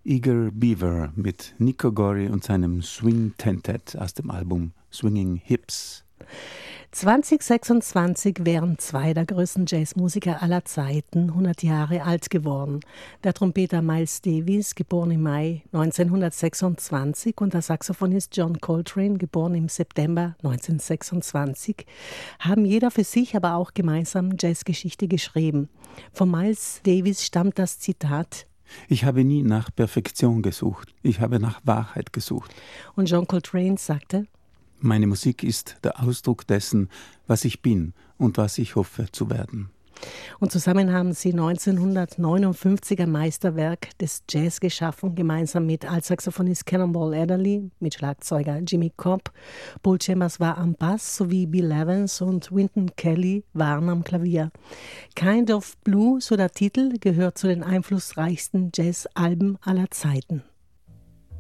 Eager Beaver mit Nico Gorry und seinem Swing Tentet aus dem Album Swinging Hips. 2026 wären zwei der größten Jazzmusiker aller Zeiten 100 Jahre alt geworden. Der Trompeter Miles Davis, geboren im Mai 1926, und der Saxophonist John Coltrane, geboren im September 1926, haben jeder für sich, aber auch gemeinsam Jazzgeschichte geschrieben. Von Miles Davis stammt das Zitat: Ich habe nie nach Perfektion gesucht, ich habe nach Wahrheit gesucht. Und John Coltrane sagte: Meine Musik ist der Ausdruck dessen, was ich bin und was ich hoffe zu werden. Und zusammen haben sie 1959 ein Meisterwerk des Jazz geschaffen, gemeinsam mit Altsaxophonist Cannonball Adderley, mit Schlagzeuger Jimmy Cobb, Paul Chambers war am Bass sowie Bill Evans und Wynton Kelly waren am Klavier. Kind of Blue, so der Titel, gehört zu den einflussreichsten Jazz-Alben aller Zeiten.